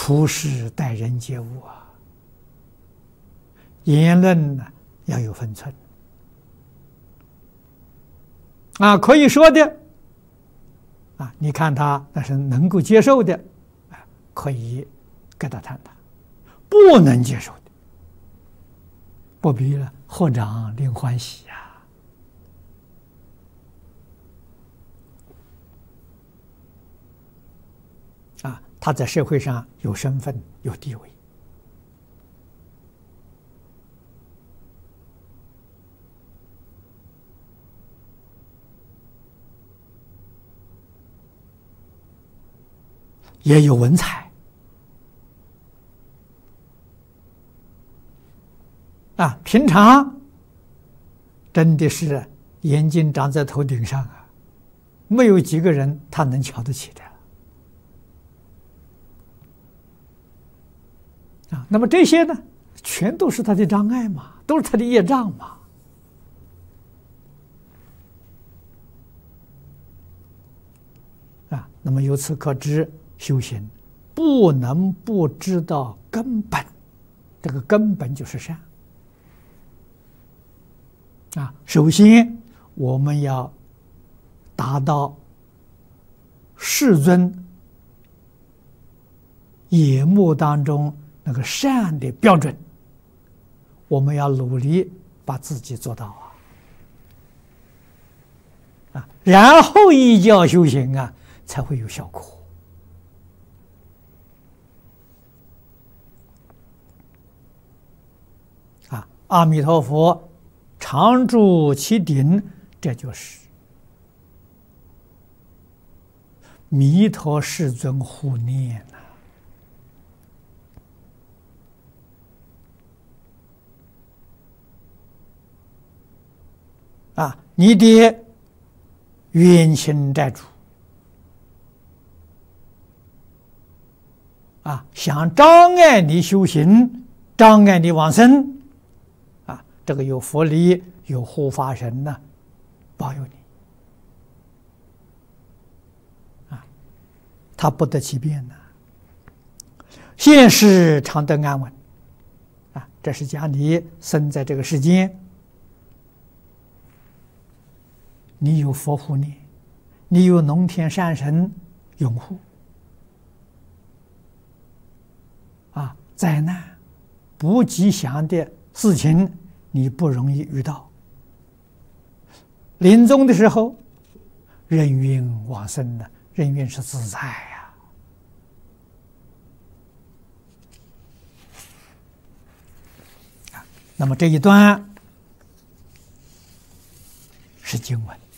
处事待人接物啊，言论呢要有分寸啊，可以说的啊，你看他那是能够接受的啊，可以跟他谈谈；不能接受的，不必了，合掌令欢喜呀。啊，他在社会上有身份、有地位。也有文采啊，平常真的是眼睛长在头顶上啊，没有几个人他能瞧得起的啊。那么这些呢，全都是他的障碍嘛，都是他的业障嘛。啊，那么由此可知，修行不能不知道根本，这个根本就是善啊。首先，我们要达到世尊眼目当中那个善的标准，我们要努力把自己做到啊，然后依教修行啊，才会有效果。啊，阿弥陀佛常住其顶，这就是弥陀世尊护念啊，你的冤亲债主啊，想障碍你修行，障碍你往生啊，这个有佛力，有护法神呢，保佑你啊，他不得其便呢。现世常得安稳啊，这是讲你生在这个世间，你有佛护念，你有龙天善神拥护啊，灾难不吉祥的事情你不容易遇到。临终的时候，人愿往生的，人愿是自在呀。那么这一段是经文。